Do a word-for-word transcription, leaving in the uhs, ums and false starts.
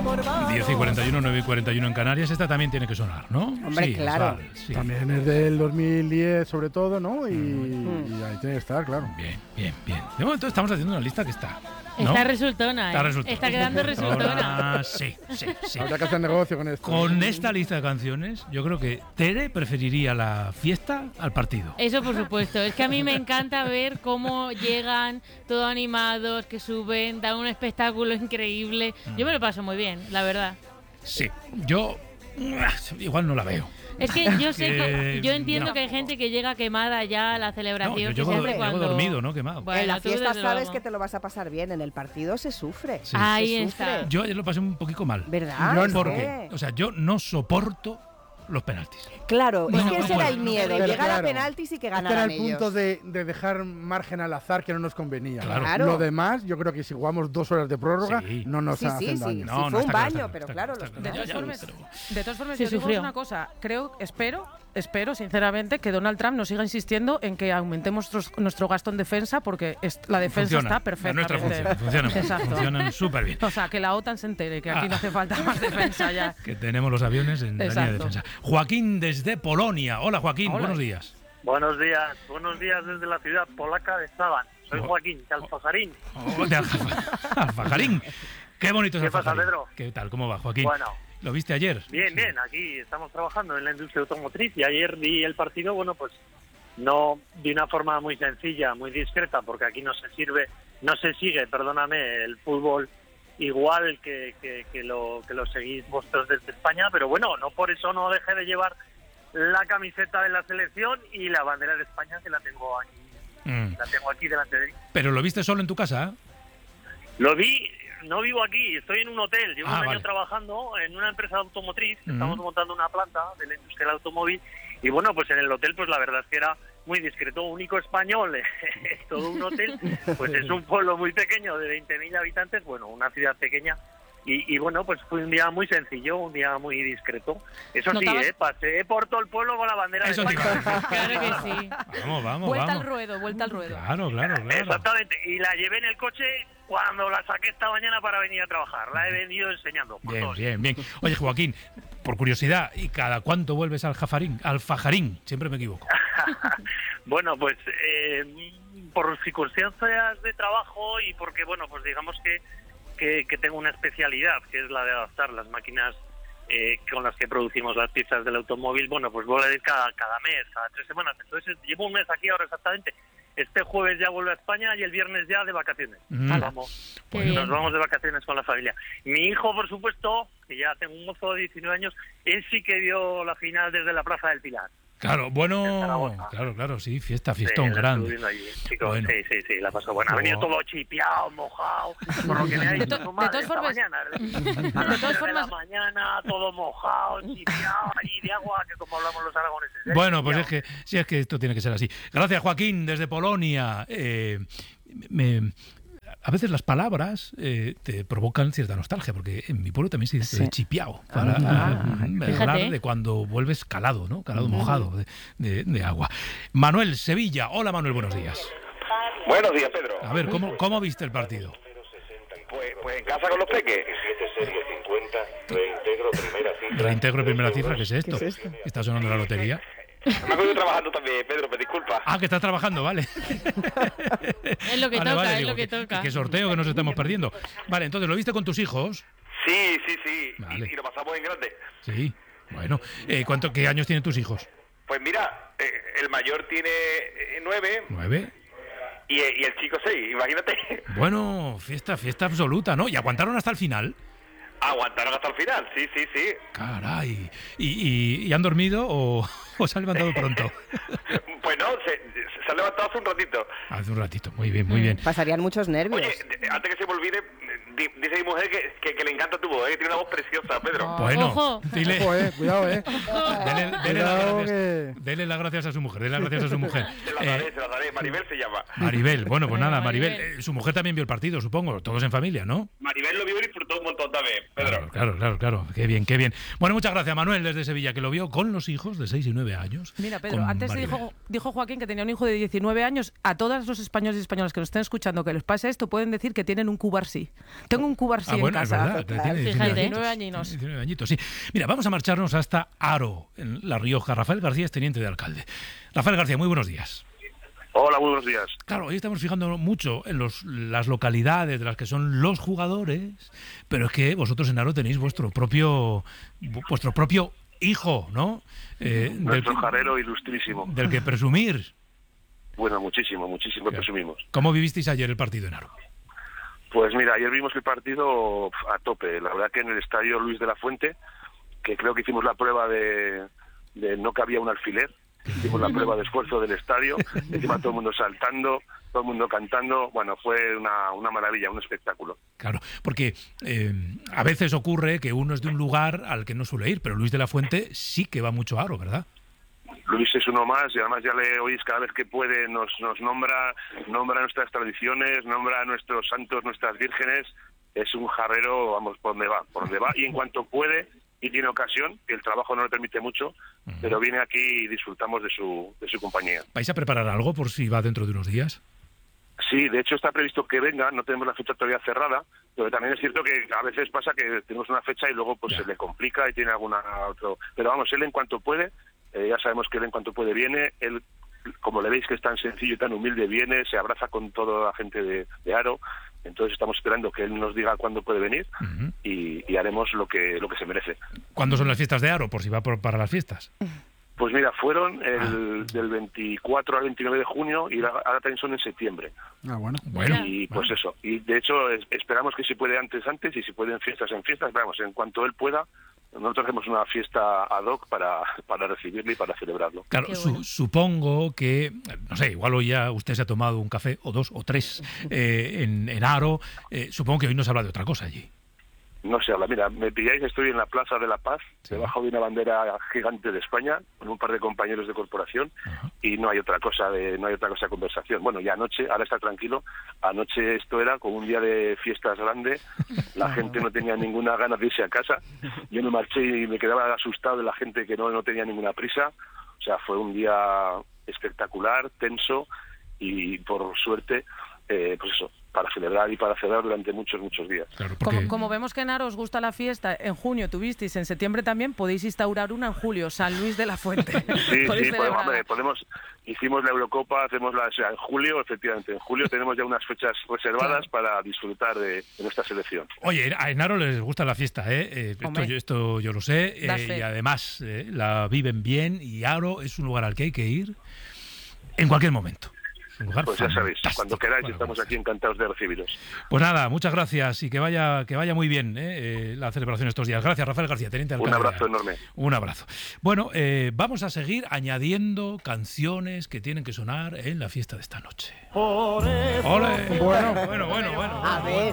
diez y cuarenta y uno, nueve y cuarenta y uno en Canarias. Esta también tiene que sonar, ¿no? Hombre, sí, claro. Vale, sí. También es del dos mil diez sobre todo, ¿no? Y, mm. y ahí tiene que estar, claro. Bien, bien, bien. De momento estamos haciendo una lista que está, ¿no? Está resultona, ¿eh? Está, resultona. Está quedando resultona. Ah, sí, sí, sí. Habrá que hacer negocio con esto. Con esta lista de canciones, yo creo que Tere preferiría la fiesta al partido. Eso por supuesto. Es que a mí me encanta ver cómo llegan todos animados, que suben, dan un espectáculo increíble. Yo me lo paso muy bien, la verdad. Sí, yo igual no la veo. Es que yo sé, que, yo entiendo no. que hay gente que llega quemada ya a la celebración. No, yo que llego, se hace llego cuando... dormido, ¿no? Quemado. Bueno, en la fiesta sabes luego. que te lo vas a pasar bien, en el partido se sufre. Sí. Ahí se está. sufre. Yo ayer lo pasé un poquito mal. ¿Verdad? Yo no. ¿Por ¿Qué? qué? O sea, yo no soporto los penaltis. Claro, No, es que no ese era puedo, el no miedo, puedo. llegar Claro. a penaltis y que Este era ganaran el ellos. punto de, de dejar margen al azar que no nos convenía. Claro. Claro. Lo demás, yo creo que si jugamos dos horas de prórroga, Sí. no nos Sí, sí, hacen sí. daño. No, sí, no, fue un está claro, baño, está pero claro, claro, está los claro. De todas Ya, formas, pero- de todas formas Se yo digo sufrió. una cosa. Creo, espero, espero sinceramente que Donald Trump nos siga insistiendo en que aumentemos nuestros- nuestro gasto en defensa porque es- la defensa Funciona. está perfecta. Nuestra funciona, funcionan, Exacto. funcionan súper bien. O sea, que la OTAN se entere que aquí Ah. no hace falta más defensa ya. Que tenemos los aviones en la línea de Exacto. defensa. Joaquín desde Polonia. Hola Joaquín, Hola. buenos días. Buenos días, buenos días desde la ciudad polaca de Saban. Soy Oh. Joaquín, de Alfajarín. Oh, de Alfa- Alfajarín. Qué bonito es ¿Qué pasa, Alfajarín. Pedro? ¿Qué tal? ¿Cómo va, Joaquín? Bueno, ¿Lo viste ayer? bien, Sí. bien, aquí estamos trabajando en la industria automotriz y ayer vi el partido, bueno, pues no de una forma muy sencilla, muy discreta, porque aquí no se sirve, no se sigue, perdóname, el fútbol igual que, que, que lo que lo seguís vosotros desde España, pero bueno, no por eso no dejé de llevar la camiseta de la selección y la bandera de España que la tengo aquí, Mm. la tengo aquí delante de mí. ¿Pero lo viste solo en tu casa? Lo vi, no vivo aquí, estoy en un hotel, llevo Ah, un año vale. trabajando en una empresa automotriz, Ujú. estamos montando una planta de la industria del automóvil y bueno, pues en el hotel pues la verdad es que era muy discreto, único español, todo un hotel, pues es un pueblo muy pequeño de veinte mil habitantes, bueno, una ciudad pequeña. Y, y bueno, pues fue un día muy sencillo, un día muy discreto. Eso sí, ¿Notabas? eh, pasé por todo el pueblo con la bandera Eso de te iba a España. decir. Claro que sí. Vamos, vamos, Vuelta vamos. al ruedo, vuelta al ruedo. Claro, claro, claro. Exactamente, y la llevé en el coche cuando la saqué esta mañana para venir a trabajar. La he venido enseñando. por Bien, todos. bien, bien. Oye, Joaquín, por curiosidad, ¿y cada cuánto vuelves al Jafarín? Al Fajarín, siempre me equivoco. Bueno, pues eh, por circunstancias de trabajo y porque, bueno, pues digamos que, que, que tengo una especialidad, que es la de adaptar las máquinas eh, con las que producimos las piezas del automóvil, bueno, pues voy a ir cada, cada mes, cada tres semanas. Entonces llevo un mes aquí ahora exactamente. Este jueves ya vuelvo a España y el viernes ya de vacaciones. Mm. Vamos, Qué nos bien. vamos de vacaciones con la familia. Mi hijo, por supuesto, que ya tengo un mozo de diecinueve años, él sí que vio la final desde la Plaza del Pilar. Claro, En bueno, Zaragoza. claro, claro, sí, fiesta, Sí, fiestón la grande. estuve viendo allí, chicos. Bueno. Sí, sí, sí, la pasó buena. Ha venido Oh. todo chipeado, mojado, por lo que me ha dicho De to- su de madre todas esta formas- mañana. de A las todas tres de la formas- mañana, todo mojado, chipeado, allí de agua, que como hablamos los aragoneses. ¿eh? Bueno, pues es Chipeado. que, sí, es que esto tiene que ser así. Gracias, Joaquín, desde Polonia. Eh, me, a veces las palabras eh, te provocan cierta nostalgia, porque en mi pueblo también se dice Sí. de chipiao, para Ah, mm, fíjate. hablar de cuando vuelves calado, ¿no? Calado mojado de, de- de agua. Manuel, Sevilla. Hola, Manuel, buenos días. Buenos días, Pedro. A ver, ¿cómo, cómo viste el partido? Pues, pues en casa con los peques. Reintegro primera cifra, ¿qué es esto? ¿Qué es esto? ¿Está sonando la lotería? Me acuerdo trabajando también, Pedro, me disculpa. Ah, que estás trabajando, vale. Es lo que Vale, toca, vale, es digo, lo que que- toca. Que sorteo que nos estamos perdiendo. Vale, entonces, ¿lo viste con tus hijos? Sí, sí, sí. Vale. Y, y lo pasamos en grande. Sí. Bueno, eh, ¿cuánto, ¿qué años tienen tus hijos? Pues mira, eh, el mayor tiene eh, nueve ¿Nueve? y, y el chico seis, imagínate. Bueno, fiesta, fiesta absoluta, ¿no? ¿Y aguantaron hasta el final? Aguantaron hasta el final, sí, sí, sí. Caray. ¿Y, y, y han dormido o, o se han levantado pronto? Pues no, se, se ha levantado hace un ratito. Hace un ratito. Muy bien, muy bien. Pasarían muchos nervios. Oye, de- antes que se me olvide, di- dice mi mujer que, que, que le encanta tu voz, ¿eh? Que tiene una voz preciosa, Pedro. Bueno, Ojo. dile, Ojo, eh, cuidado, eh. dele, dele las Cuidado gracias, que- dele las gracias a su mujer. Dele las gracias a su mujer. Se la Eh, daré, se la daré. Maribel se llama. Maribel, bueno, pues Bueno, nada, Maribel. Maribel. eh, su mujer también vio el partido, supongo. Todos en familia, ¿no? Maribel lo vio y disfrutó un montón también, Pedro. Claro, claro, claro, claro. Qué bien, qué bien. Bueno, muchas gracias, Manuel, desde Sevilla, que lo vio con los hijos de seis y nueve años. Mira, Pedro, con antes Maribel. dijo, dijo Joaquín que tenía un hijo de diecinueve años. A todos los españoles y españolas que nos estén escuchando que les pase esto, pueden decir que tienen un Cubarsí. Tengo un Cubarsí Ah, bueno, en es casa. verdad. que tiene Fíjate. diecinueve añinos. diecinueve añitos, sí. Mira, vamos a marcharnos hasta Haro, en La Rioja. Rafael García es teniente de alcalde. Rafael García, muy buenos días. Hola, muy buenos días. Claro, hoy estamos fijando mucho en los, las localidades de las que son los jugadores, pero es que vosotros en Haro tenéis vuestro propio vuestro propio hijo, ¿no? Eh, Nuestro del, jarero ilustrísimo. del que presumir. Bueno, muchísimo, muchísimo Claro. presumimos. ¿Cómo vivisteis ayer el partido en Haro? Pues mira, ayer vimos el partido a tope. La verdad que en el estadio Luis de la Fuente, que creo que hicimos la prueba de, de no cabía un alfiler, hicimos la prueba de esfuerzo del estadio, encima todo el mundo saltando, todo el mundo cantando. Bueno, fue una, una maravilla, un espectáculo. Claro, porque eh, a veces ocurre que uno es de un lugar al que no suele ir, pero Luis de la Fuente sí que va mucho a Haro, ¿verdad? Luis es uno más y además ya le oís cada vez que puede, nos, nos nombra, nombra nuestras tradiciones, nombra a nuestros santos, nuestras vírgenes. Es un jarrero, vamos, por donde va, por donde va. Y en cuanto puede y tiene ocasión, que el trabajo no le permite mucho, uh-huh. pero viene aquí y disfrutamos de su, de su compañía. ¿Vais a preparar algo por si va dentro de unos días? Sí, de hecho está previsto que venga, no tenemos la fecha todavía cerrada, pero también es cierto que a veces pasa que tenemos una fecha y luego pues ya. se le complica y tiene alguna otro. Pero vamos, él en cuanto puede, eh, ya sabemos que él en cuanto puede viene, él, como le veis que es tan sencillo y tan humilde, viene, se abraza con toda la gente de, de Haro. Entonces estamos esperando que él nos diga cuándo puede venir uh-huh. y, y haremos lo que lo que se merece. ¿Cuándo son las fiestas de Haro? Por si va por, para las fiestas. Pues mira, fueron el, ah. del veinticuatro al veintinueve de junio y ahora también son en septiembre. Ah, bueno. bueno. Y pues bueno. eso. Y de hecho es, esperamos que si puede antes, antes y si pueden fiestas en fiestas. Vamos, en cuanto él pueda, nosotros hacemos una fiesta ad hoc para, para recibirle y para celebrarlo. Claro, bueno. su, supongo que, no sé, igual hoy ya usted se ha tomado un café o dos o tres eh, en, en Haro. Eh, supongo que hoy no se habla de otra cosa allí. No se habla. Mira, me pilláis, estoy en la Plaza de la Paz, sí. debajo de una bandera gigante de España, con un par de compañeros de corporación, uh-huh. y no hay otra cosa de no hay otra cosa de conversación. Bueno, ya anoche, ahora está tranquilo, anoche esto era como un día de fiestas grande, la gente no tenía ninguna gana de irse a casa, yo me marché y me quedaba asustado de la gente que no, no tenía ninguna prisa, o sea, fue un día espectacular, tenso, y por suerte, eh, pues eso, para celebrar y para celebrar durante muchos, muchos días. Claro, porque... como, como vemos que en Haro os gusta la fiesta, en junio tuvisteis, en septiembre también, podéis instaurar una en julio, San Luis de la Fuente. Sí, sí, podemos, hombre, podemos, hicimos la Eurocopa, hacemos la, o sea, en julio, efectivamente, en julio tenemos ya unas fechas reservadas claro. para disfrutar de, de nuestra selección. Oye, a en Haro les gusta la fiesta, ¿eh? eh esto, yo, esto yo lo sé, eh, y además eh, la viven bien, y Haro es un lugar al que hay que ir en cualquier momento. Pues ya sabéis, cuando queráis estamos aquí encantados de recibiros. Pues nada, muchas gracias y que vaya que vaya muy bien eh, la celebración estos días. Gracias, Rafael García, teniente alcalde. Un abrazo enorme. Un abrazo. Bueno, eh, vamos a seguir añadiendo canciones que tienen que sonar en la fiesta de esta noche. ¡Ole! Bueno, bueno, bueno, bueno. A ver.